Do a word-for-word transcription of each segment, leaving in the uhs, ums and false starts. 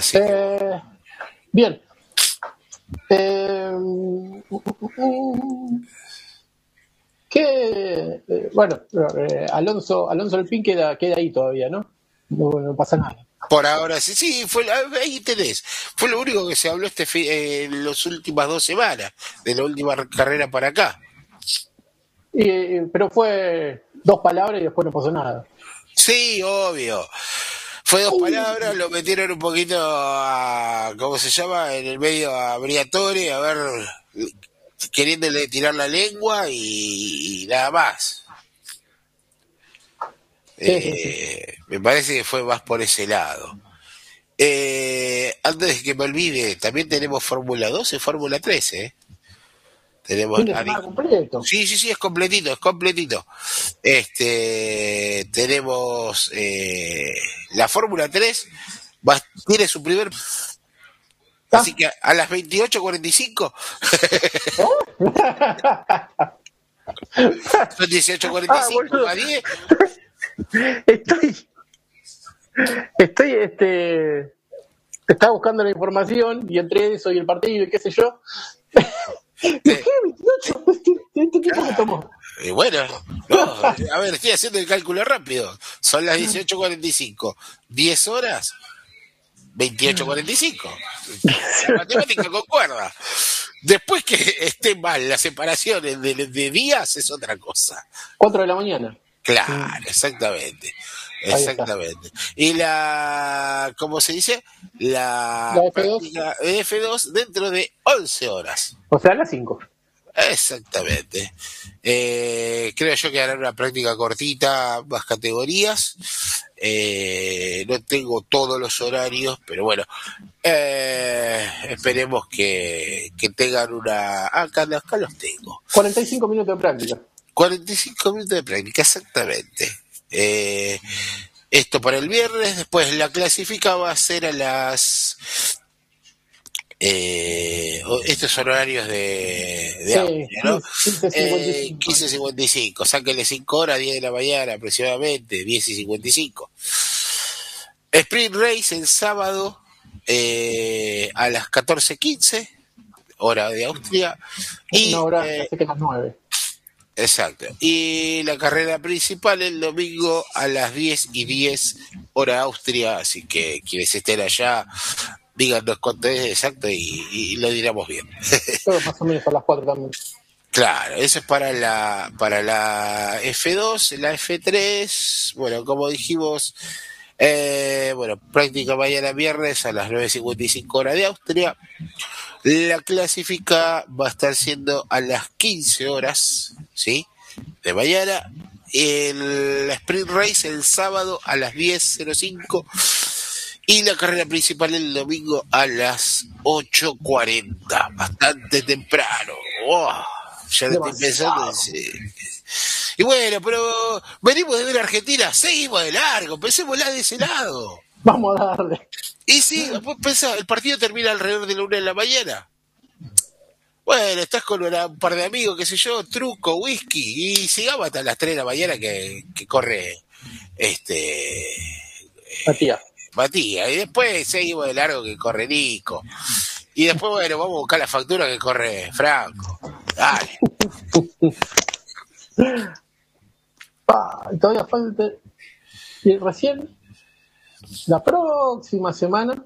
Así que Eh, bien. Eh, ¿Qué? eh, bueno, eh, Alonso, Alonso Alpín queda, queda ahí todavía, ¿no? No, no pasa nada. por ahora sí, sí, fue la- ahí tenés. Fue lo único que se habló este fi- eh, en las últimas dos semanas, de la última carrera para acá. Y, pero fue dos palabras y después no pasó nada. Sí, obvio. Fue dos palabras, lo metieron un poquito a, ¿cómo se llama? En el medio a Briatore, a ver, queriéndole tirar la lengua y, y nada más. Sí, sí, sí. Eh, me parece que fue más por ese lado. Eh, antes de que me olvide, también tenemos Fórmula dos y Fórmula tres, ¿eh? Tenemos Fin de a semana Nick. completo. Sí, sí, sí, es completito, es completito. Este, tenemos eh, la Fórmula tres, va, tiene su primer. Así Ah, que a las veintiocho cuarenta y cinco, son ah, dieciocho cuarenta y cinco boludo. más diez. Estoy, estoy, este, estaba buscando la información y entre eso y el partido y qué sé yo. Digo, Eh, ¿qué? veintiocho. Este, este tiempo que claro. tomó. Y bueno, no, a ver, estoy haciendo el cálculo rápido. Son las dieciocho cuarenta y cinco, diez horas, veintiocho cuarenta y cinco. La matemática concuerda. Después que esté mal las separaciones de, de días es otra cosa. Cuatro de la mañana. Claro, exactamente. Ahí está. Exactamente. Y la, ¿cómo se dice? La La F dos, práctica de F dos dentro de once horas. o sea, a las cinco. Exactamente. Eh, creo yo que harán una práctica cortita, más categorías. Eh, no tengo todos los horarios, pero bueno, eh, esperemos que, que tengan una. Acá, acá los tengo. cuarenta y cinco minutos de práctica. cuarenta y cinco minutos de práctica, exactamente. Eh, esto para el viernes, después la clasifica va a ser a las. Eh, estos son horarios de, de Sí, Austria, ¿no? quince cincuenta y Eh, cinco. quince cincuenta y cinco, sáquenle cinco horas, diez de la mañana aproximadamente, diez y cincuenta y cinco. Sprint Race el sábado eh, a las catorce quince, hora de Austria. Y, Una hora, eh, hace que las nueve. exacto. Y la carrera principal el domingo a las diez y diez, hora Austria. Así que quienes estén allá, díganos cuánto es exacto y, y lo diremos bien. Todo más o menos a las cuatro también. Claro, eso es para la para la F dos, la F tres, bueno, como dijimos, eh, bueno, práctica mañana viernes a las nueve cincuenta y cinco hora de Austria. La clásica va a estar siendo a las quince horas, ¿sí? De mañana. El Sprint Race el sábado a las diez cero cinco y la carrera principal el domingo a las ocho cuarenta, bastante temprano. ¡Wow! Ya lo estoy pensando en sí. Y bueno, pero venimos de ver a Argentina, seguimos de largo, pensémosla de ese lado. Vamos a darle. Y sí, vos pensá, el partido termina alrededor de la una de la mañana. Bueno, estás con una, un par de amigos, qué sé yo, truco, whisky, y sigamos hasta las tres de la mañana que, que corre este Matías. Matías. Y después seguimos de largo que corre Nico. Y después, bueno, vamos a buscar la factura que corre Franco. Dale. Ah, todavía falta. Y recién, la próxima semana,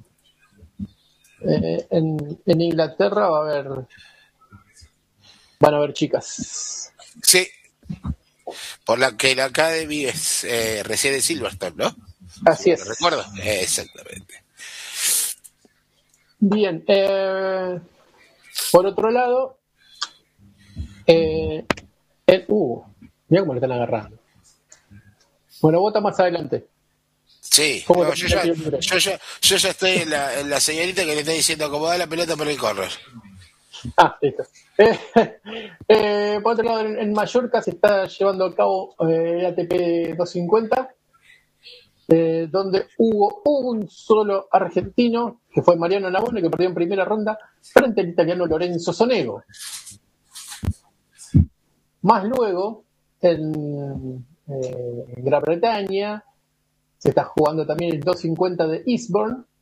eh, en, en Inglaterra va a haber. Van a haber chicas. Sí, por la que la Academy es eh, recién en Silverstone, ¿no? Así ¿Lo es. recuerdo? Eh, exactamente. Bien. Eh, por otro lado, eh, el, uh, mira cómo le están agarrando. Bueno, vota más adelante. Sí, ¿Cómo no, te yo, el ya, tiro libre? yo, ya, yo ya estoy en la, en la señorita que le está diciendo acomodar la pelota para el correr. Ah, listo. Eh, eh, por otro lado, en, en Mallorca se está llevando a cabo eh, el A T P doscientos cincuenta, eh, donde hubo un solo argentino, que fue Mariano Navone, que perdió en primera ronda frente al italiano Lorenzo Sonego. Más luego, en, eh, en Gran Bretaña, se está jugando también el doscientos cincuenta de Eastbourne,